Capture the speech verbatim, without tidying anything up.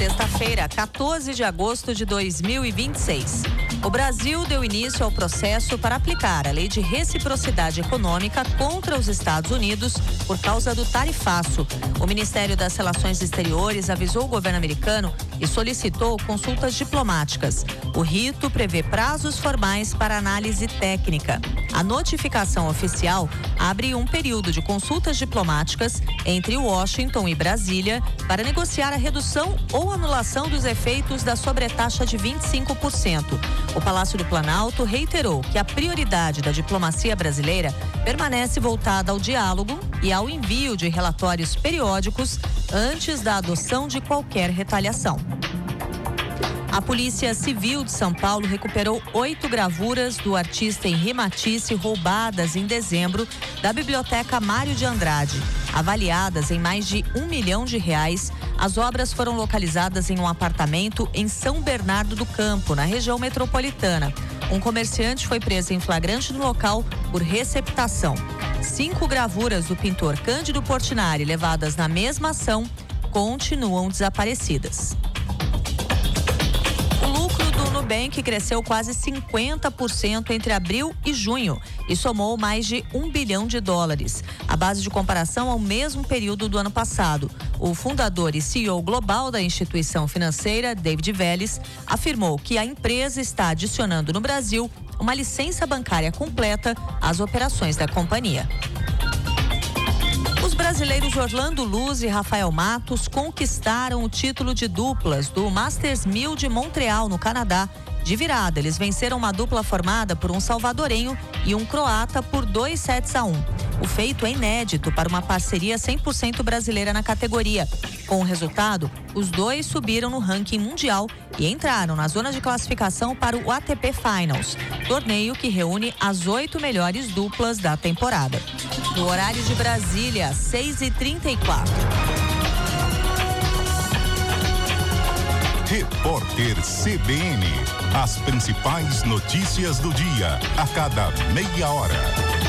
sexta-feira, quatorze de agosto de dois mil e vinte e seis. O Brasil deu início ao processo para aplicar a lei de reciprocidade econômica contra os Estados Unidos por causa do tarifaço. O Ministério das Relações Exteriores avisou o governo americano e solicitou consultas diplomáticas. O rito prevê prazos formais para análise técnica. A notificação oficial abre um período de consultas diplomáticas entre Washington e Brasília para negociar a redução ou anulação dos efeitos da sobretaxa de vinte e cinco por cento. O Palácio do Planalto reiterou que a prioridade da diplomacia brasileira permanece voltada ao diálogo e ao envio de relatórios periódicos antes da adoção de qualquer retaliação. A Polícia Civil de São Paulo recuperou oito gravuras do artista Henri Matisse roubadas em dezembro da Biblioteca Mário de Andrade. Avaliadas em mais de um milhão de reais, as obras foram localizadas em um apartamento em São Bernardo do Campo, na região metropolitana. Um comerciante foi preso em flagrante no local por receptação. Cinco gravuras do pintor Cândido Portinari, levadas na mesma ação, continuam desaparecidas. O Nubank cresceu quase cinquenta por cento entre abril e junho e somou mais de um bilhão de dólares, a base de comparação ao mesmo período do ano passado. O fundador e C E O global da instituição financeira, David Vélez, afirmou que a empresa está adicionando no Brasil uma licença bancária completa às operações da companhia. Os brasileiros Orlando Luz e Rafael Matos conquistaram o título de duplas do Masters mil de Montreal, no Canadá. De virada, eles venceram uma dupla formada por um salvadorenho e um croata por dois sets a um. O feito é inédito para uma parceria cem por cento brasileira na categoria. Com o resultado, os dois subiram no ranking mundial e entraram na zona de classificação para o A T P Finals, torneio que reúne as oito melhores duplas da temporada. No horário de Brasília, seis e trinta e quatro. Repórter C B N. As principais notícias do dia, a cada meia hora.